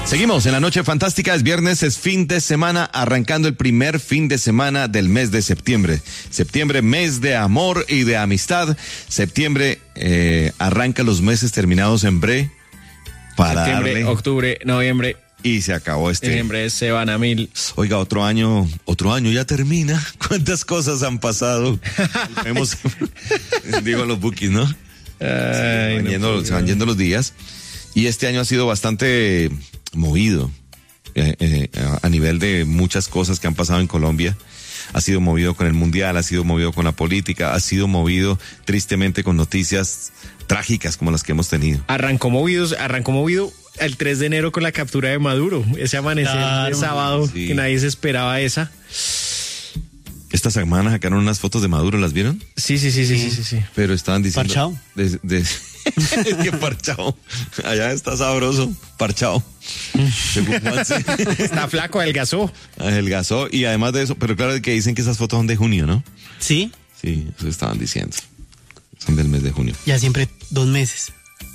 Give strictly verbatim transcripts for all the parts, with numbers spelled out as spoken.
Seguimos en la noche fantástica, es viernes, es fin de semana, arrancando el primer fin de semana del mes de septiembre. Septiembre, mes de amor y de amistad. Septiembre eh, arranca los meses terminados en bre para Septiembre, darle, octubre, noviembre. Y se acabó este. Diciembre se van a mil. Oiga, otro año, otro año ya termina. ¿Cuántas cosas han pasado? Hemos, digo los bookies, ¿no? Ay, se, van no yendo, se van yendo los días. Y este año ha sido bastante movido eh, eh, a nivel de muchas cosas que han pasado en Colombia. Ha sido movido con el mundial, ha sido movido con la política, ha sido movido tristemente con noticias trágicas como las que hemos tenido. Arrancó movidos, arrancó movido el tres de enero con la captura de Maduro. Ese amanecer Claro, de sábado sí. que nadie se esperaba esa. Esta semana sacaron unas fotos de Maduro, ¿las vieron? Sí, sí, sí, sí, sí, sí, sí. Pero estaban diciendo... Parchao. De, de, es que parchao. Allá está sabroso. Parchao. Según Juanse. Está flaco, adelgazó. Adelgazó. Y además de eso, pero claro que dicen que esas fotos son de junio, ¿no? Sí, Sí, eso estaban diciendo. Son del mes de junio. ya siempre dos meses.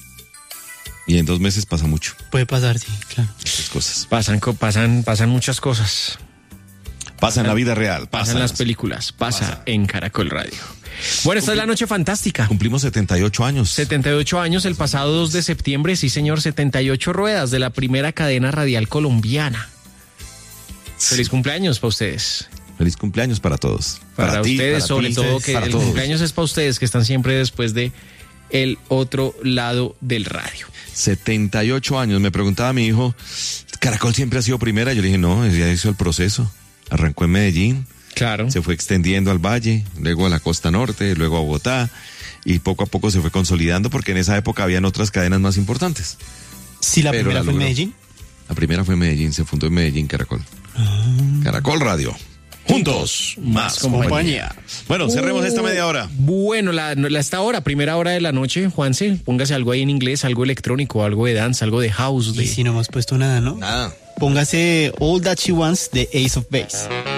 Y en dos meses pasa mucho. Puede pasar, sí, claro. Esas cosas. Pasan, co- pasan, pasan muchas cosas. Pasa en la vida real. Pasan las películas. Pasa en Caracol Radio. Bueno, esta es la noche fantástica. Cumplimos setenta y ocho años. setenta y ocho años el pasado dos de septiembre, sí señor, setenta y ocho ruedas de la primera cadena radial colombiana. Feliz cumpleaños para ustedes. Feliz cumpleaños para todos. Para, ti, ustedes, para sobre ti, todo, que para el todos. cumpleaños es para ustedes, que están siempre después de el otro lado del radio. setenta y ocho años. Me preguntaba mi hijo, ¿Caracol siempre ha sido primera? Yo le dije, no, ya hizo el proceso. Arrancó en Medellín, Claro. se fue extendiendo al Valle, luego a la costa norte, luego a Bogotá, y poco a poco se fue consolidando porque en esa época habían otras cadenas más importantes. Sí, la Pero primera la fue en logró. Medellín. La primera fue en Medellín, se fundó en Medellín Caracol. Caracol Radio. Juntos, más compañía. Compañía. Bueno, cerremos esta media hora. Bueno, la, la esta hora, primera hora de la noche, Juanse, póngase algo ahí en inglés, algo electrónico, algo de dance, algo de house. De... Y si no hemos puesto nada, ¿no? Nada. Póngase All That She Wants de Ace of Base.